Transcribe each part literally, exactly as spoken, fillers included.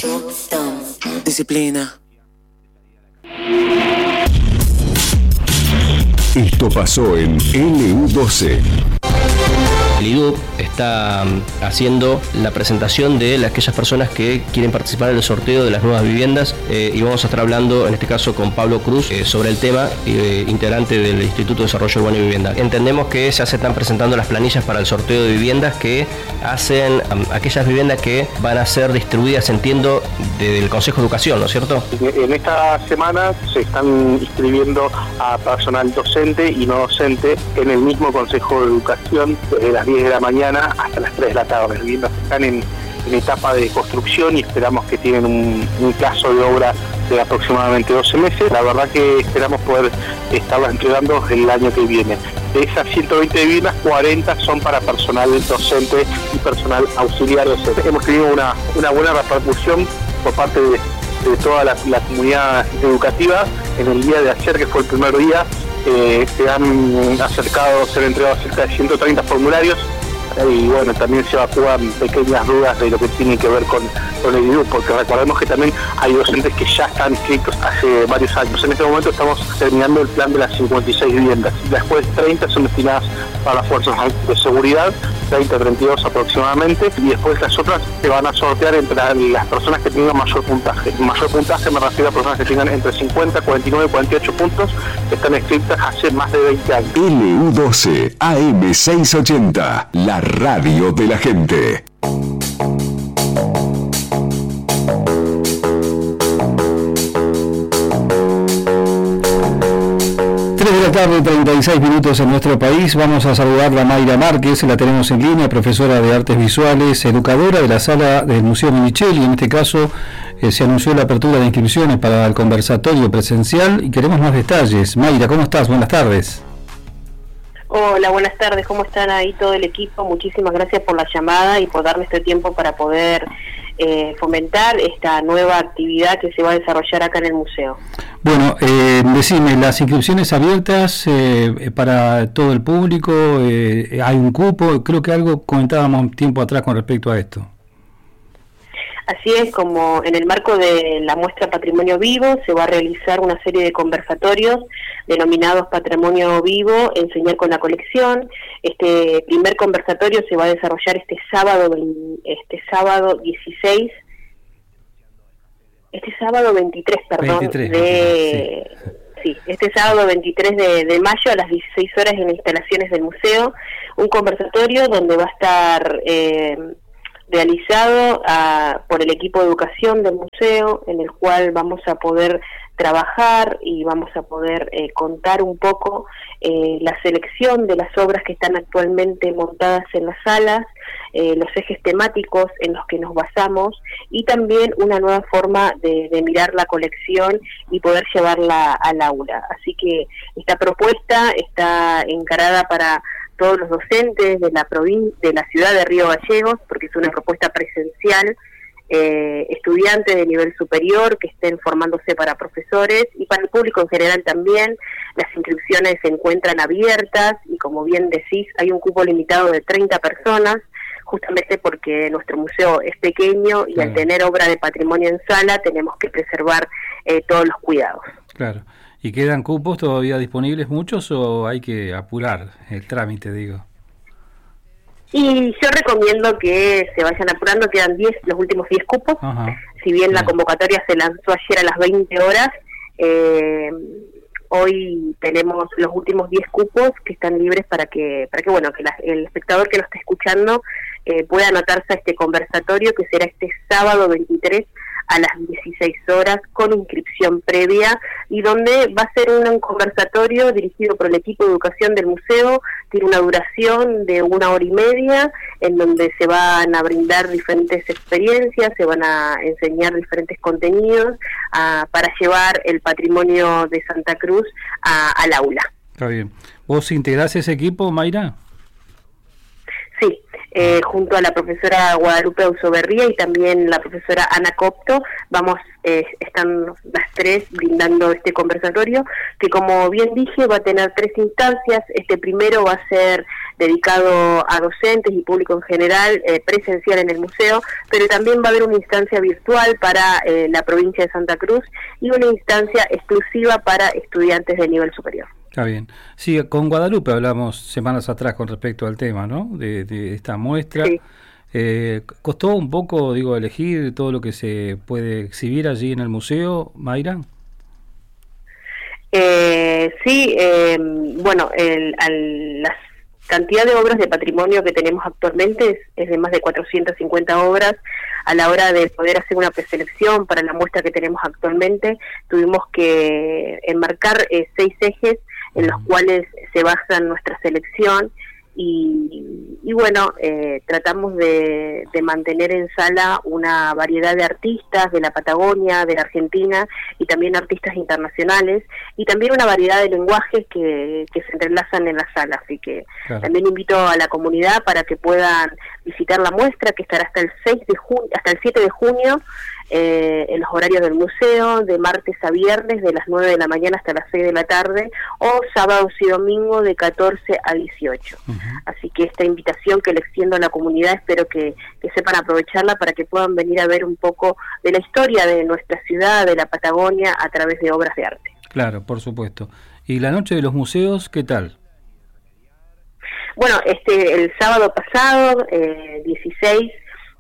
Disciplina. Esto pasó en L U doce. El I D U P está haciendo la presentación de aquellas personas que quieren participar en el sorteo de las nuevas viviendas eh, y vamos a estar hablando en este caso con Pablo Cruz eh, sobre el tema, eh, integrante del Instituto de Desarrollo Urbano y Vivienda. Entendemos que ya se están presentando las planillas para el sorteo de viviendas que hacen um, aquellas viviendas que van a ser distribuidas, entiendo, desde el Consejo de Educación, ¿no es cierto? En esta semana se están inscribiendo a personal docente y no docente en el mismo Consejo de Educación desde las diez de la mañana hasta las tres de la tarde. Las viviendas están en, en etapa de construcción y esperamos que tienen un, un plazo de obra de aproximadamente doce meses. La verdad que esperamos poder estarlas entregando el año que viene. De esas ciento veinte viviendas, cuarenta son para personal docente y personal auxiliar docente. Hemos tenido una, una buena repercusión por parte de, de toda la, la comunidad educativa. En el día de ayer, que fue el primer día, Eh, se han acercado, se han entregado cerca de ciento treinta formularios eh, y bueno, también se evacúan pequeñas dudas de lo que tiene que ver con, con el I D U P, porque recordemos que también hay docentes que ya están inscritos hace varios años. En este momento estamos terminando el plan de las cincuenta y seis viviendas. Después treinta son destinadas para las fuerzas de seguridad, treinta, treinta y dos aproximadamente, y después las otras se van a sortear entre las personas que tengan mayor puntaje. Mayor puntaje me refiero a personas que tengan entre cincuenta, cuarenta y nueve, cuarenta y ocho puntos, que están escritas hace más de veinte años. L U doce A M seiscientos ochenta, la radio de la gente. tres de la tarde, treinta y seis minutos en nuestro país. Vamos a saludar a Mayra Márquez, la tenemos en línea, profesora de Artes Visuales, educadora de la sala del Museo Minicelli. En este caso eh, se anunció la apertura de inscripciones para el conversatorio presencial y queremos más detalles. Mayra, ¿cómo estás? Buenas tardes. Hola, buenas tardes, ¿cómo están ahí todo el equipo? Muchísimas gracias por la llamada y por darme este tiempo para poder eh, fomentar esta nueva actividad que se va a desarrollar acá en el museo. Bueno, eh, decime, las inscripciones abiertas eh, para todo el público, eh, hay un cupo, creo que algo comentábamos tiempo atrás con respecto a esto. Así es, como en el marco de la muestra Patrimonio Vivo se va a realizar una serie de conversatorios denominados Patrimonio Vivo, Enseñar con la Colección. Este primer conversatorio se va a desarrollar este sábado, este sábado dieciséis, este sábado veintitrés, perdón, veintitrés, de... Sí. Sí, este sábado veintitrés de, de mayo a las dieciséis horas en instalaciones del museo, un conversatorio donde va a estar eh, realizado a, por el equipo de educación del museo, en el cual vamos a poder trabajar y vamos a poder eh, contar un poco eh, la selección de las obras que están actualmente montadas en las salas, eh, los ejes temáticos en los que nos basamos y también una nueva forma de, de mirar la colección y poder llevarla al aula. Así que esta propuesta está encarada para todos los docentes de la provincia, de la ciudad de Río Gallegos, porque es una propuesta presencial, eh, estudiantes de nivel superior que estén formándose para profesores y para el público en general también. Las inscripciones se encuentran abiertas y, como bien decís, hay un cupo limitado de treinta personas, justamente porque nuestro museo es pequeño y claro, al tener obra de patrimonio en sala tenemos que preservar eh, todos los cuidados. Claro. ¿Y quedan cupos todavía disponibles muchos o hay que apurar el trámite, digo? Y yo recomiendo que se vayan apurando, quedan diez, los últimos diez cupos. Ajá. Si bien sí, la convocatoria se lanzó ayer a las veinte horas, eh, hoy tenemos los últimos diez cupos que están libres para que, para que bueno, que la, el espectador que nos está escuchando eh, pueda anotarse a este conversatorio que será este sábado veintitrés a las dieciséis horas con inscripción previa y donde va a ser un conversatorio dirigido por el equipo de educación del museo. Tiene una duración de una hora y media en donde se van a brindar diferentes experiencias, se van a enseñar diferentes contenidos a, para llevar el patrimonio de Santa Cruz a, al aula. Está bien. ¿Vos integrás ese equipo, Mayra? Sí, eh, junto a la profesora Guadalupe Ausoberría y también la profesora Ana Copto. Vamos, eh, están las tres brindando este conversatorio, que como bien dije va a tener tres instancias. Este primero va a ser dedicado a docentes y público en general, eh, presencial en el museo, pero también va a haber una instancia virtual para eh, la provincia de Santa Cruz y una instancia exclusiva para estudiantes de nivel superior. Está bien. Sí, con Guadalupe hablamos semanas atrás con respecto al tema, ¿no? De, de esta muestra. Sí. Eh, ¿Costó un poco, digo, elegir todo lo que se puede exhibir allí en el museo, Mayra? Eh, sí, eh, bueno, el, al, las cantidad de obras de patrimonio que tenemos actualmente es, es de más de cuatrocientas cincuenta obras. A la hora de poder hacer una preselección para la muestra que tenemos actualmente, tuvimos que enmarcar eh, seis ejes en los cuales se basa nuestra selección. Y, y bueno, eh, tratamos de, de mantener en sala una variedad de artistas de la Patagonia, de la Argentina y también artistas internacionales, y también una variedad de lenguajes que, que se entrelazan en la sala. Así que claro, también invito a la comunidad para que puedan visitar la muestra, que estará hasta el seis de junio, hasta el siete de junio, eh, en los horarios del museo, de martes a viernes, de las nueve de la mañana hasta las seis de la tarde, o sábados y domingo de catorce a dieciocho. Uh-huh. Así que esta invitación que le extiendo a la comunidad, espero que, que sepan aprovecharla para que puedan venir a ver un poco de la historia de nuestra ciudad, de la Patagonia, a través de obras de arte. Claro, por supuesto. ¿Y la noche de los museos, qué tal? Bueno, este el sábado pasado, eh, dieciséis,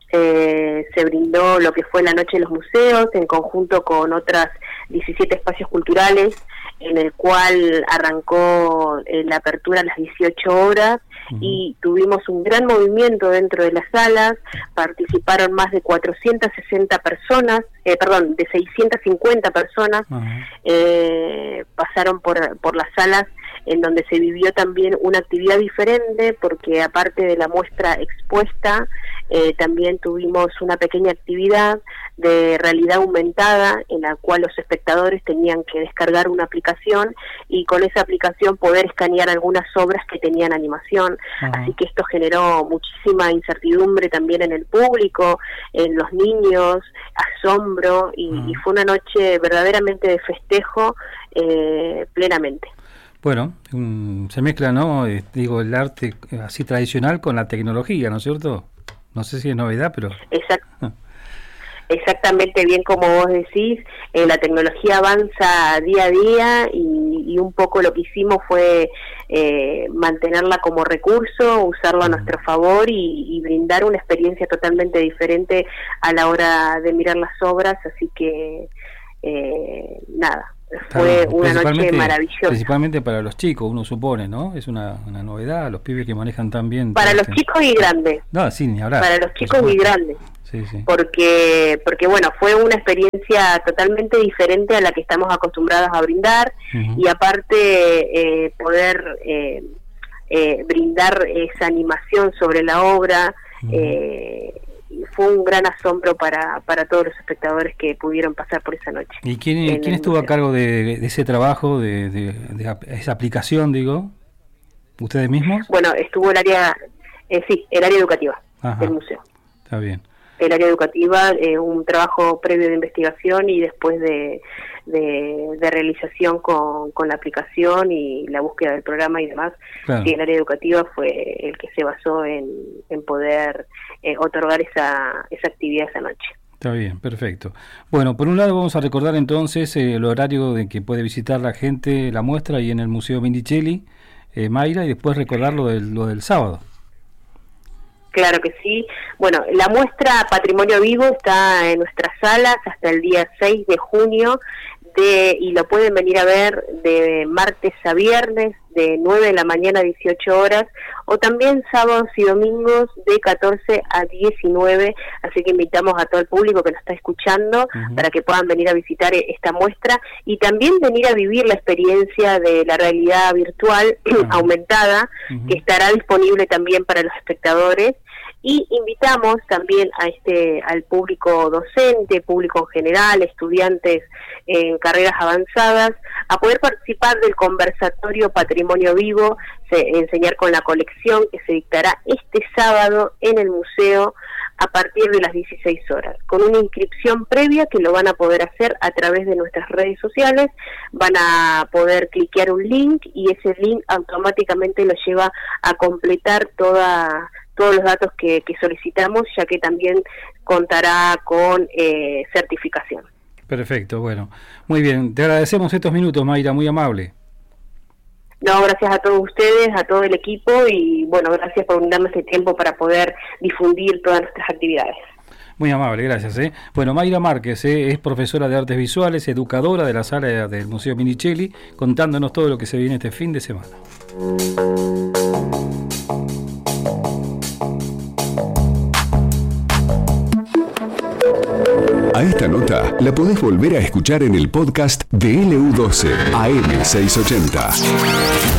eh, se brindó lo que fue la Noche de los Museos, en conjunto con otras diecisiete espacios culturales, en el cual arrancó eh, la apertura a las dieciocho horas, uh-huh, y tuvimos un gran movimiento dentro de las salas. Participaron más de cuatrocientas sesenta personas, eh, perdón, de seiscientas cincuenta personas, uh-huh, eh, pasaron por, por las salas, en donde se vivió también una actividad diferente, porque aparte de la muestra expuesta, eh, también tuvimos una pequeña actividad de realidad aumentada, en la cual los espectadores tenían que descargar una aplicación y con esa aplicación poder escanear algunas obras que tenían animación. Uh-huh. Así que esto generó muchísima incertidumbre también en el público, en los niños, asombro, y, uh-huh, y fue una noche verdaderamente de festejo eh, plenamente. Bueno, um, se mezcla, ¿no? Eh, digo, el arte así tradicional con la tecnología, ¿no es cierto? No sé si es novedad, pero... Exacto. Exactamente, bien como vos decís, eh, la tecnología avanza día a día, y, y un poco lo que hicimos fue eh, mantenerla como recurso, usarlo a nuestro favor y, y brindar una experiencia totalmente diferente a la hora de mirar las obras. Así que, eh, nada, fue claro, una noche maravillosa. Principalmente para los chicos, uno supone, ¿no? Es una, una novedad, los pibes que manejan tan bien. Para los este... chicos y grandes. No, sí, ni hablar. Para los chicos y grandes. Sí, sí. Porque, porque bueno, fue una experiencia totalmente diferente a la que estamos acostumbrados a brindar, uh-huh, y aparte eh, poder eh, eh, brindar esa animación sobre la obra, uh-huh, eh, fue un gran asombro para, para todos los espectadores que pudieron pasar por esa noche. ¿Y quién, quién estuvo museo a cargo de, de ese trabajo, de, de, de esa aplicación, digo? ¿Ustedes mismos? Bueno, estuvo el área, eh, sí, el área educativa, ajá, del museo. Está bien. El área educativa, eh, un trabajo previo de investigación y después de, de, de realización con, con la aplicación y la búsqueda del programa y demás. Claro. Sí, el área educativa fue el que se basó en, en poder eh, otorgar esa, esa actividad esa noche. Está bien, perfecto. Bueno, por un lado vamos a recordar entonces eh, el horario de que puede visitar la gente la muestra ahí en el Museo Minicelli, eh, Mayra, y después recordar lo del, lo del sábado. Claro que sí. Bueno, la muestra Patrimonio Vivo está en nuestras salas hasta el día seis de junio, de, y lo pueden venir a ver de martes a viernes, de nueve de la mañana a dieciocho horas, o también sábados y domingos de catorce a diecinueve, así que invitamos a todo el público que nos está escuchando, uh-huh, para que puedan venir a visitar esta muestra y también venir a vivir la experiencia de la realidad virtual uh-huh, aumentada, uh-huh, que estará disponible también para los espectadores. Y invitamos también a este al público docente, público en general, estudiantes en carreras avanzadas, a poder participar del conversatorio Patrimonio Vivo, se, enseñar con la colección, que se dictará este sábado en el museo a partir de las dieciséis horas, con una inscripción previa que lo van a poder hacer a través de nuestras redes sociales. Van a poder cliquear un link y ese link automáticamente lo lleva a completar toda todos los datos que, que solicitamos, ya que también contará con eh, certificación. Perfecto, bueno, muy bien, te agradecemos estos minutos, Mayra, muy amable. No, gracias a todos ustedes, a todo el equipo, y bueno, gracias por darme este tiempo para poder difundir todas nuestras actividades. Muy amable, gracias. ¿eh? Bueno, Mayra Márquez ¿eh? es profesora de artes visuales, educadora de la sala del Museo Minichelli, contándonos todo lo que se viene este fin de semana. A esta nota la podés volver a escuchar en el podcast de L U doce A M seiscientos ochenta.